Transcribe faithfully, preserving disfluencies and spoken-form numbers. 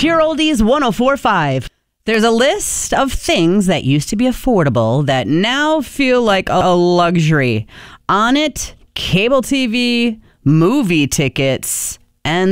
Pure Oldies one oh four point five. There's a list of things that used to be affordable that now feel like a luxury. On it, cable T V, movie tickets, and